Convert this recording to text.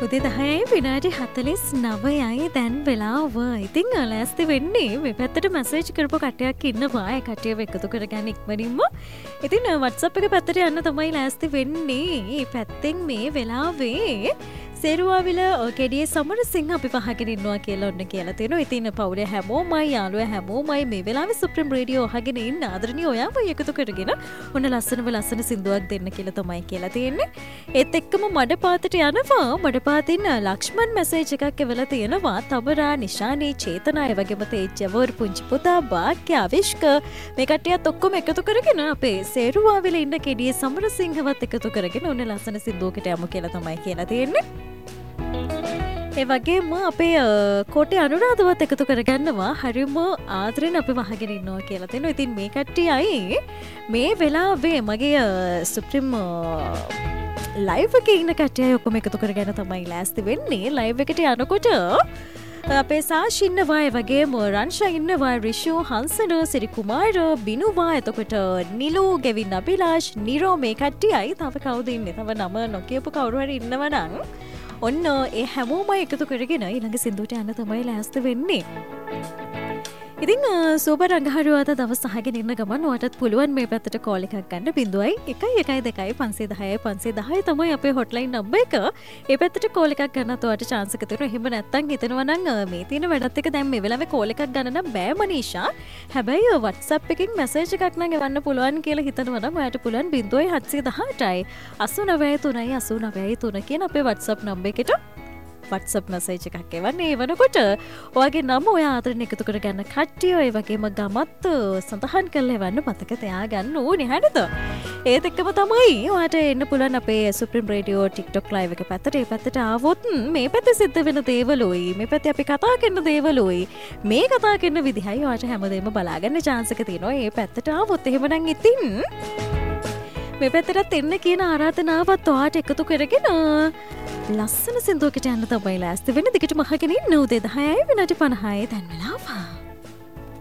උදේ 10යි විනාඩි 49යි දැන් වෙලාව. ඉතින් ලෑස්ති වෙන්නේ මේ පැත්තට මැසේජ් කරපු කට්ටියක් ඉන්නවා. ඒ කට්ටියව එකතු කරගන්න ඉක්මනින්ම. ඉතින් WhatsApp එක පැත්තට යන්න තමයි ලෑස්ති වෙන්නේ. මේ පැත්තෙන් මේ වෙලාවේ සේරුවාවිල කෙඩියේ සමරසිංහ අපි පහගෙන ඉන්නවා කියලා ඔන්න කියලා තියෙනවා. ඉතින් පවුලේ හැමෝමයි යාළුවා හැමෝමයි මේ වෙලාවේ සුප්‍රීම රේඩියෝ අහගෙන ඉන්න ආදරණීය ඔයාව එකතු කරගෙන ඔන්න ලස්සන සින්දුවක් දෙන්න කියලා තමයි කියලා තියෙන්නේ. ඒත් එක්කම මඩපාතට යනවා. මඩපාතින් ලක්ෂ්මන් මැසේජ් එකක් එවලා තියෙනවා. තමරා නිශානී චේතනා ඒ වගේම තේජ්ජවර් පුංචි පුතා භාග්‍ය අවිෂ්ක මේ කට්ටියත් ඔක්කොම එකතු කරගෙන අපේ සේරුවාවිල ඉන්න කෙඩියේ සමරසිංහවත් එකතු කරගෙන ඔන්න ලස්සන සින්දුවකට යමු කියලා තමයි කියලා තියෙන්නේ. ඒ වගේම අපේ කෝටේ අනුරාධවත් එකතු කරගන්නවා. හරිම ආදරෙන් අපි වහගෙන ඉන්නවා කියලා තියෙනවා. ඉතින් මේ කට්ටියයි මේ වෙලාවේ මගේ සුප්‍රීම ලයිව් එකේ ඉන්න කට්ටියයි ඔක්කොම එකතු කරගෙන තමයි ලෑස්ති වෙන්නේ. ලයිව් එකට යනකොට අපේ සාෂ් ඉන්නවා, ඒ වගේම රන්ෂා ඉන්නවා, රිෂු, හංසන, සිරි කුමාර, බිනුවා, එතකොට නිලු, ගෙවින් අභිලාෂ්, නිරෝ මේ කට්ටියයි. තව කවුද ඉන්නේ? තව නම නොකියපු කවුරු හරි ඉන්නවා නම් ඔන්න ඒ හැමෝම එකතු කරගෙන ඊළඟ සින්දුවට යන්න තමයි ලෑස්ති වෙන්නේ. ඉතින් සුබ රංගහරුවාද දවස් 6ගෙන ඉන්න ගමන් ඔයාටත් පුළුවන් මේ පැත්තට කෝල් එකක් ගන්න 0112 510 510 තමයි අපේ හොට්ලයින් නම්බර් එක. ඒ පැත්තට කෝල් එකක් ගන්නත් ඔයාට chance එක තියෙනවා. එහෙම නැත්නම් හිතනවා නම් මේ තියෙන වැඩත් එක දැන් මේ වෙලාවේ කෝල් එකක් ගන්න නම් බෑ මනීෂා. හැබැයි WhatsApp එකකින් මැසේජ් එකක් නම් එවන්න පුළුවන් කියලා හිතනවා නම් ඔයාට පුළුවන් 0718යි 893යි 893 කියන අපේ WhatsApp නම්බර් එකට WhatsApp message එකක් එවන්නේ. ඒ වනකොට ඔයාගේ නම ඔයා ආදරෙන් එකතු කරගන්න කට්ටිය ඒ වගේම ගමත් සඳහන් කරලා එවන්න මතක තියාගන්න ඕනේ නේද? ඒත් එක්කම තමයි ඔයාට එන්න පුළුවන් අපේ සුප්‍රීම රේඩියෝ TikTok live එක පැත්තට. ඒ පැත්තට ආවොත් මේ පැත්තේ සිද්ධ වෙන දේවලුයි මේ පැත්තේ අපි කතා කරන දේවලුයි මේ කතා කරන විදිහයි ඔයාට හැමදේම බලාගන්න chance එක තියෙනවා. ඒ පැත්තට ආවොත් එහෙමනම් ඉතින් මේ පැත්තට එන්න කියන ආරාධනාවත් ඔයාට එකතු කරගෙන ලස්සන සින්දුවකට යන්න තමයි ලෑස්ති වෙන්නේ. දිගටම අහගෙන ඉන්න උදේ 10යි විනාඩි 50යි දැන් වෙලාව.